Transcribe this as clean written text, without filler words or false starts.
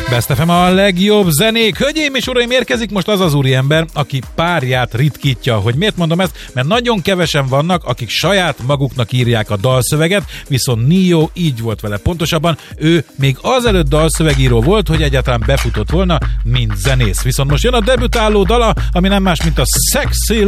Best FM a legjobb zenék. Hölgyeim és uraim, érkezik most az az úriember, aki párját ritkítja. Hogy miért mondom ezt? Mert nagyon kevesen vannak, akik saját maguknak írják a dalszöveget, viszont Nio így volt vele. Pontosabban ő még azelőtt dalszövegíró volt, hogy egyáltalán befutott volna, mint zenész. Viszont most jön a debütáló dala, ami nem más, mint a Sexy